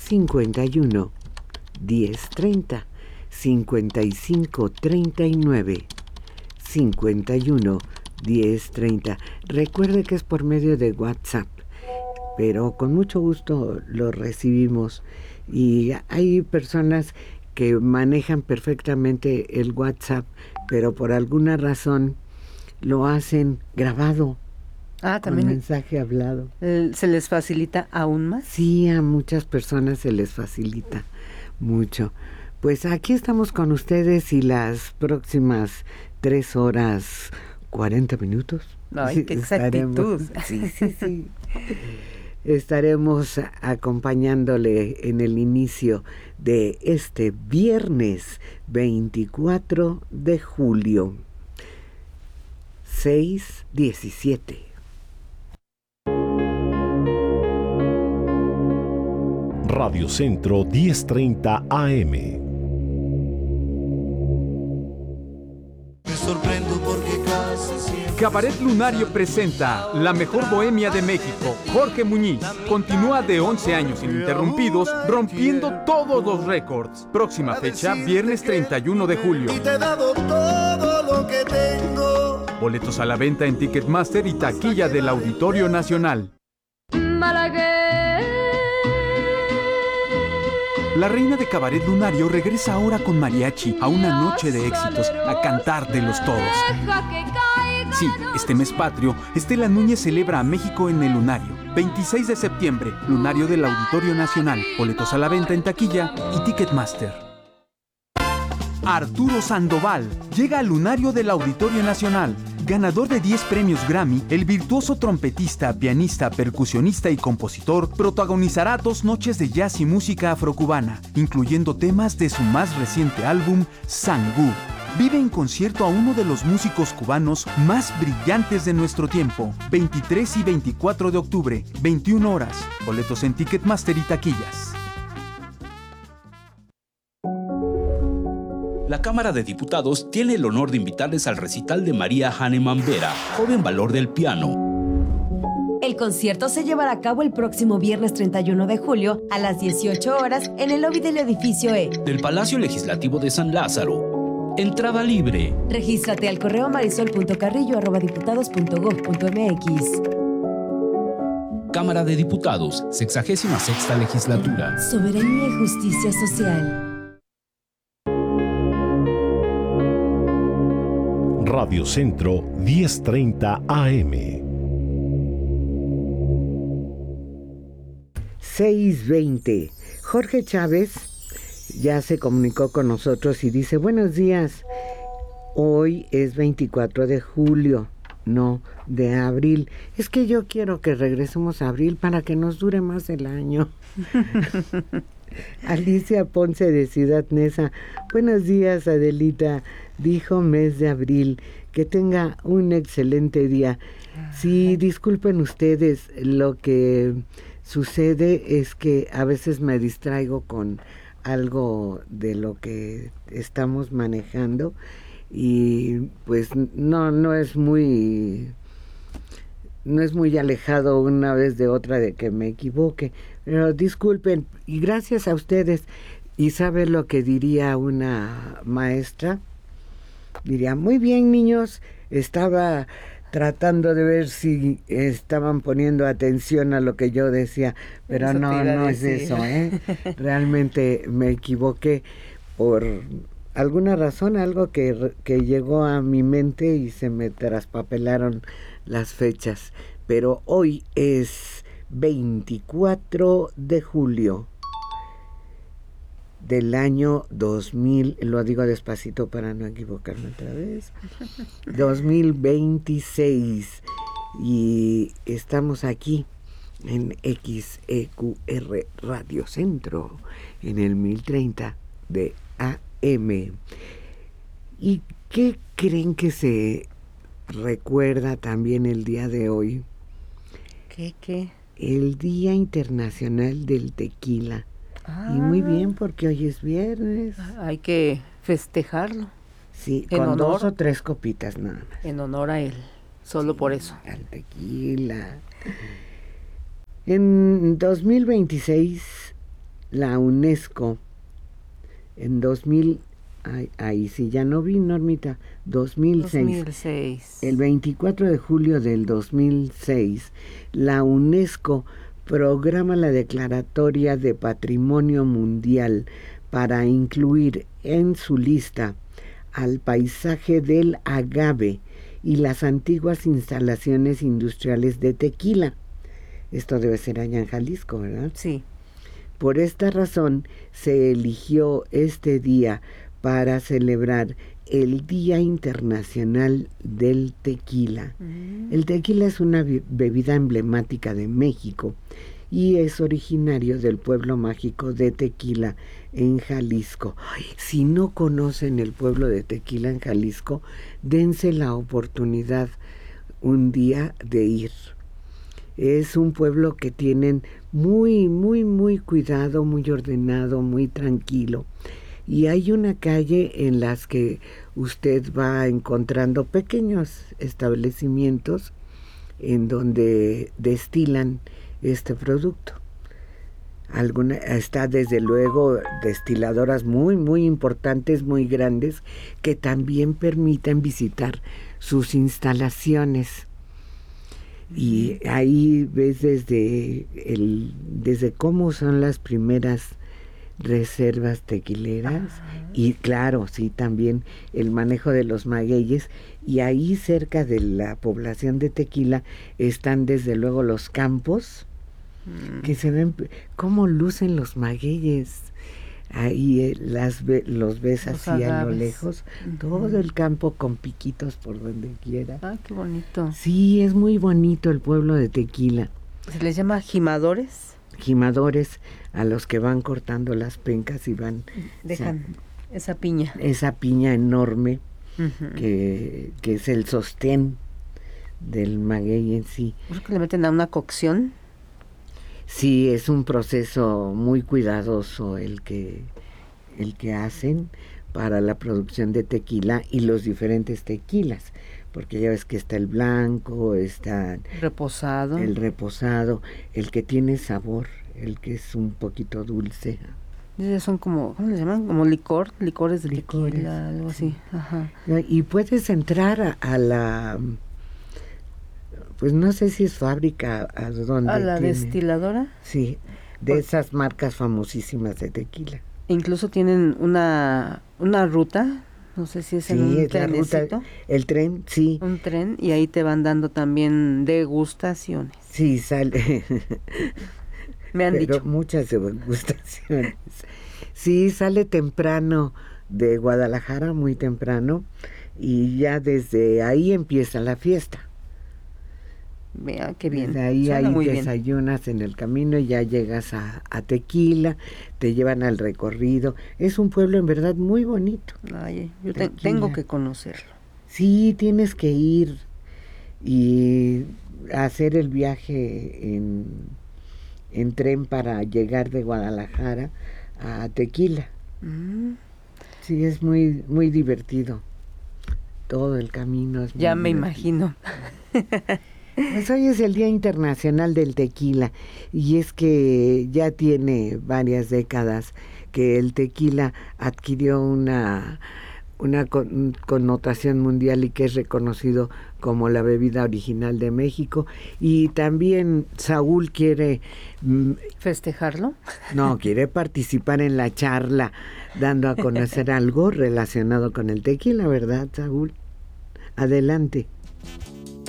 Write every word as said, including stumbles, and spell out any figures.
cincuenta y uno, diez treinta, cincuenta y cinco, treinta y nueve, cincuenta y uno, diez treinta. Recuerde que es por medio de WhatsApp, pero con mucho gusto lo recibimos. Y hay personas que manejan perfectamente el WhatsApp, pero por alguna razón lo hacen grabado. Ah, también. Con mensaje hablado. ¿Se les facilita aún más? Sí, a muchas personas se les facilita mucho. Pues aquí estamos con ustedes y las próximas tres horas, cuarenta minutos. Ay, qué exactitud. Sí, sí, sí. Estaremos acompañándole en el inicio de este viernes veinticuatro de julio, seis diecisiete. Radio Centro diez treinta A M. Me sorprendo porque casi siempre... Cabaret Lunario presenta La Mejor Bohemia de México. Jorge Muñiz continúa de once años ininterrumpidos, rompiendo todos los récords. Próxima fecha, viernes treinta y uno de julio. Y te he dado todo lo que tengo. Boletos a la venta en Ticketmaster y taquilla del Auditorio Nacional. La reina de Cabaret Lunario regresa ahora con mariachi a una noche de éxitos, a cantártelos todos. Sí, este mes patrio, Estela Núñez celebra a México en el Lunario. veintiséis de septiembre, Lunario del Auditorio Nacional. Boletos a la venta en taquilla y Ticketmaster. Arturo Sandoval llega al Lunario del Auditorio Nacional. Ganador de diez premios Grammy, el virtuoso trompetista, pianista, percusionista y compositor protagonizará dos noches de jazz y música afrocubana, incluyendo temas de su más reciente álbum, Sangú. Vive en concierto a uno de los músicos cubanos más brillantes de nuestro tiempo. veintitrés y veinticuatro de octubre, veintiuna horas. Boletos en Ticketmaster y taquillas. La Cámara de Diputados tiene el honor de invitarles al recital de María Hahnemann Vera, joven valor del piano. El concierto se llevará a cabo el próximo viernes treinta y uno de julio a las dieciocho horas en el lobby del edificio E del Palacio Legislativo de San Lázaro. Entrada libre. Regístrate al correo marisol punto carrillo arroba diputados punto gob punto mx. Cámara de Diputados, sexagésima sexta legislatura. Soberanía y justicia social. Radio Centro diez treinta A M. seis veinte. Jorge Chávez ya se comunicó con nosotros y dice: buenos días, hoy es veinticuatro de julio, no de abril. Es que yo quiero que regresemos a abril para que nos dure más el año. Alicia Ponce de Ciudad Neza: buenos días, Adelita, dijo mes de abril, que tenga un excelente día. Sí, disculpen ustedes, lo que sucede es que a veces me distraigo con algo de lo que estamos manejando y pues no, no es muy... no es muy alejado una vez de otra de que me equivoque, pero disculpen y gracias a ustedes. Y sabe lo que diría una maestra, diría: muy bien, niños, estaba tratando de ver si estaban poniendo atención a lo que yo decía, pero eso no, no es eso, ¿eh? Realmente me equivoqué por alguna razón, algo que, que llegó a mi mente y se me traspapelaron las fechas. Pero hoy es veinticuatro de julio del año dos mil, lo digo despacito para no equivocarme otra vez, dos mil veintiséis, y estamos aquí en X E Q R Radio Centro en el mil treinta de A M. ¿Y qué creen que se recuerda también el día de hoy? ¿Qué, qué? El Día Internacional del Tequila. Ah. Y muy bien, porque hoy es viernes. Hay que festejarlo. Sí, en con honor, dos o tres copitas nada más. En honor a él, solo sí, por eso. Al tequila. En dos mil veintiséis la UNESCO en dos mil, ay, ahí sí ya no vi, Normita, dos mil seis, dos mil seis. El veinticuatro de julio del dos mil seis, la UNESCO programa la declaratoria de Patrimonio Mundial para incluir en su lista al paisaje del agave y las antiguas instalaciones industriales de tequila. Esto debe ser allá en Jalisco, ¿verdad? Sí. Por esta razón se eligió este día para celebrar el Día Internacional del Tequila. Mm. El tequila es una bebida emblemática de México y es originario del pueblo mágico de Tequila en Jalisco. Ay, si no conocen el pueblo de Tequila en Jalisco, dense la oportunidad un día de ir. Es un pueblo que tienen muy, muy, muy cuidado, muy ordenado, muy tranquilo. Y hay una calle en las que usted va encontrando pequeños establecimientos en donde destilan este producto. Alguna, está desde luego destiladoras muy, muy importantes, muy grandes, que también permiten visitar sus instalaciones. Y ahí ves desde, el, desde cómo son las primeras reservas tequileras. Ajá. Y claro, sí, también el manejo de los magueyes, y ahí cerca de la población de Tequila están desde luego los campos, mm. que se ven cómo lucen los magueyes. Ahí eh, las ve, los ves los así agaves. A lo lejos, uh-huh. todo el campo con piquitos por donde quiera. Ah, qué bonito. Sí, es muy bonito el pueblo de Tequila. ¿Se les llama jimadores? Jimadores, a los que van cortando las pencas y van... Dejan o sea, esa piña. Esa piña enorme, uh-huh. que, que es el sostén del maguey en sí. ¿Creo que le meten a una cocción? Sí, es un proceso muy cuidadoso el que, el que hacen para la producción de tequila y los diferentes tequilas, porque ya ves que está el blanco, está reposado, el reposado, el que tiene sabor, el que es un poquito dulce. Son como, ¿cómo le llaman? Como licor, licores de licores, tequila, algo así. Ajá. Y puedes entrar a, a la... Pues no sé si es fábrica a donde ¿A la tiene, destiladora? Sí, de Por, esas marcas famosísimas de tequila. Incluso tienen una una ruta, no sé si es sí, en un es trenecito. La ruta, el tren, sí. Un tren, y ahí te van dando también degustaciones. Sí, sale. Me han Pero dicho. muchas degustaciones. Sí, sale temprano de Guadalajara, muy temprano, y ya desde ahí empieza la fiesta. Vea, qué bien. Desde ahí, Suena ahí muy desayunas bien. En el camino y ya llegas a, a Tequila, te llevan al recorrido. Es un pueblo en verdad muy bonito. Ay, yo te, tengo que conocerlo. Sí, tienes que ir y hacer el viaje en, en tren para llegar de Guadalajara a Tequila. Mm. Sí, es muy, muy divertido. Todo el camino es muy Ya me divertido. Imagino. Pues hoy es el Día Internacional del Tequila, y es que ya tiene varias décadas que el tequila adquirió una, una con, connotación mundial y que es reconocido como la bebida original de México. Y también Saúl quiere... ¿Festejarlo? No, quiere participar en la charla, dando a conocer algo relacionado con el tequila, ¿verdad, Saúl? Adelante.